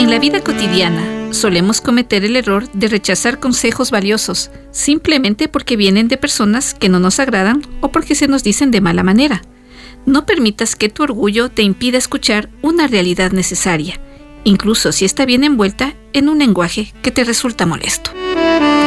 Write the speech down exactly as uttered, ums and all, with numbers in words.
En la vida cotidiana, solemos cometer el error de rechazar consejos valiosos simplemente porque vienen de personas que no nos agradan o porque se nos dicen de mala manera. No permitas que tu orgullo te impida escuchar una realidad necesaria, incluso si está bien envuelta en un lenguaje que te resulta molesto.